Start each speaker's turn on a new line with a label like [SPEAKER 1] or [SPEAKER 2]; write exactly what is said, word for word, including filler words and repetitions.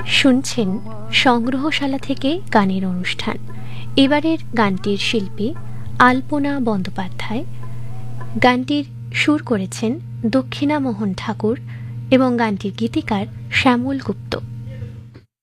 [SPEAKER 1] শুনছেন সংগ্রহশালা থেকে গানের অনুষ্ঠান। এবারের গানটির শিল্পী আলপনা বন্দ্যোপাধ্যায়। গানটির সুর করেছেন দক্ষিণামোহন ঠাকুর এবং গানটির গীতিকার শ্যামল গুপ্ত।